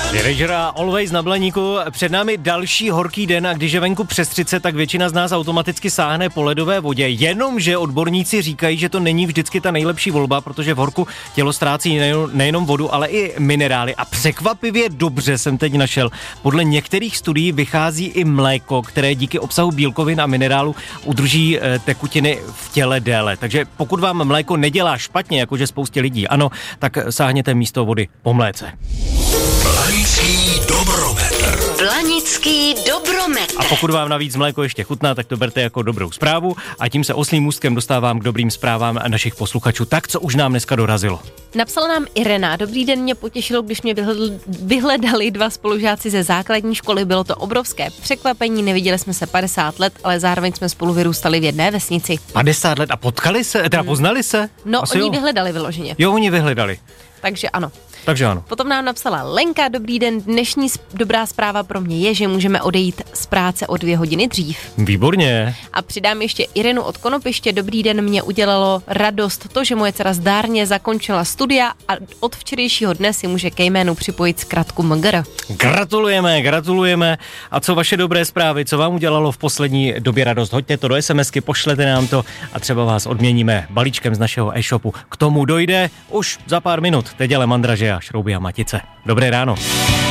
Večera Always na Blaníku, před námi další horký den a když je venku přes 30, tak většina z nás automaticky sáhne po ledové vodě, jenomže odborníci říkají, že to není vždycky ta nejlepší volba, protože v horku tělo ztrácí nejenom vodu, ale i minerály a překvapivě dobře jsem teď našel. Podle některých studií vychází i mléko, které díky obsahu bílkovin a minerálu udrží tekutiny v těle déle. Takže pokud vám mléko nedělá špatně, jakože spoustě lidí, ano, tak sáhněte místo vody po mléce. Blanický dobrometr. Blanický dobrometr. A pokud vám navíc mléko ještě chutná, tak to berte jako dobrou zprávu a tím se oslím můstkem dostávám k dobrým zprávám našich posluchačů. Tak, co už nám dneska dorazilo. Napsala nám Irena. Dobrý den, mě potěšilo, když mě vyhledali 2 spolužáci ze základní školy. Bylo to obrovské překvapení, neviděli jsme se 50 let, ale zároveň jsme spolu vyrůstali v jedné vesnici. 50 let a potkali se, teda poznali se? No, Asi oni vyhledali vyloženě. Jo, oni vyhledali. Takže ano. Takže ano. Potom nám napsala Lenka, dobrý den, dnešní dobrá zpráva pro mě je, že můžeme odejít z práce o 2 hodiny dřív. Výborně. A přidám ještě Irenu od Konopiště, dobrý den, mě udělalo radost to, že moje dcera zdárně zakončila studia a od včerejšího dne si může ke jménu připojit zkratku MGR. Gratulujeme. A co vaše dobré zprávy, co vám udělalo v poslední době radost? Hoďte to do SMSky, pošlete nám to a třeba vás odměníme balíčkem z našeho e-shopu. K tomu dojde už za pár minut. Teď ale mandraže a šrouby a matice. Dobré ráno.